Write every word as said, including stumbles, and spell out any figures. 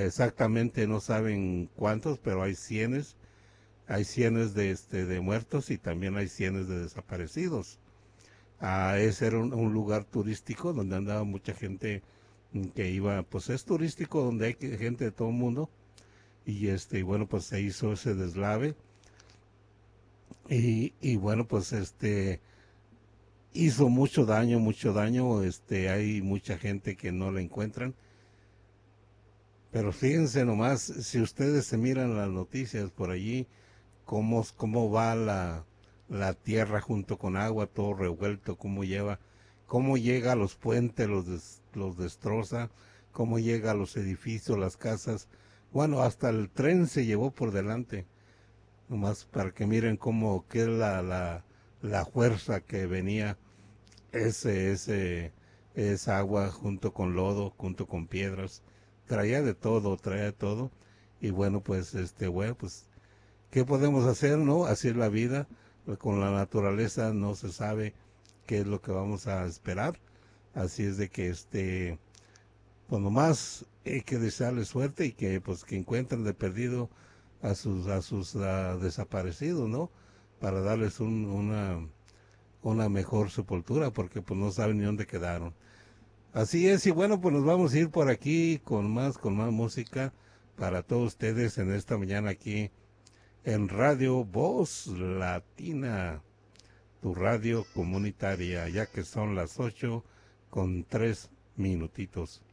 exactamente no saben cuántos, pero hay cienes, hay cienes de, este, de muertos y también hay cienes de desaparecidos. Ah, ese era un, un lugar turístico donde andaba mucha gente mm, que iba, pues es turístico donde hay que- gente de todo el mundo y este, y bueno, pues se hizo ese deslave y, y bueno, pues este hizo mucho daño, mucho daño, este, hay mucha gente que no la encuentran, pero fíjense nomás, si ustedes se miran las noticias por allí, cómo, cómo va la, la tierra junto con agua, todo revuelto, cómo lleva, cómo llega a los puentes, los, des- los destroza, cómo llega a los edificios, las casas, bueno, hasta el tren se llevó por delante, nomás para que miren cómo, qué es la, la, la fuerza que venía ese, ese, esa agua junto con lodo, junto con piedras, traía de todo, traía de todo, y bueno, pues, este, bueno, pues, ¿qué podemos hacer, no? Así es la vida, con la naturaleza no se sabe qué es lo que vamos a esperar, así es de que, este, pues nomás hay que desearle suerte y que, pues, que encuentren de perdido a sus, a sus ah, desaparecidos, ¿no? Para darles un, una, una mejor sepultura, porque pues no saben ni dónde quedaron. Así es, y bueno, pues nos vamos a ir por aquí con más, con más música para todos ustedes en esta mañana aquí en Radio Voz Latina, tu radio comunitaria, ya que son las ocho con tres minutitos.